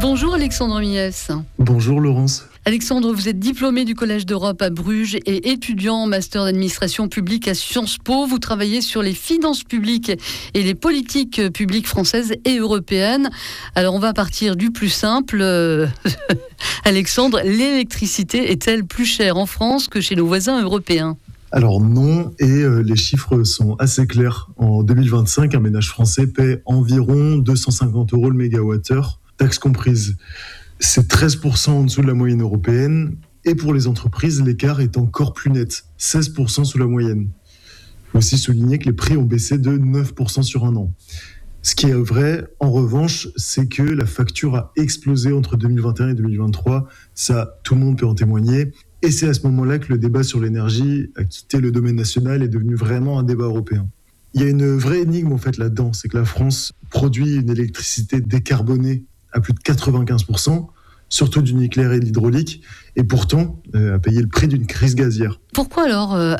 Bonjour Alexandre Mies. Bonjour Laurence. Alexandre, vous êtes diplômé du Collège d'Europe à Bruges et étudiant en master d'administration publique à Sciences Po. Vous travaillez sur les finances publiques et les politiques publiques françaises et européennes. Alors on va partir du plus simple. Alexandre, l'électricité est-elle plus chère en France que chez nos voisins européens ? Alors non, et les chiffres sont assez clairs. En 2025, un ménage français paie environ 250 € le mégawattheure, taxes comprises. C'est 13% en dessous de la moyenne européenne. Et pour les entreprises, l'écart est encore plus net, 16% sous la moyenne. Il faut aussi souligner que les prix ont baissé de 9% sur un an. Ce qui est vrai, en revanche, c'est que la facture a explosé entre 2021 et 2023. Ça, tout le monde peut en témoigner. Et c'est à ce moment-là que le débat sur l'énergie a quitté le domaine national et est devenu vraiment un débat européen. Il y a une vraie énigme en fait là-dedans, c'est que la France produit une électricité décarbonée à plus de 95%, surtout du nucléaire et de l'hydraulique, et pourtant a payé le prix d'une crise gazière. Pourquoi alors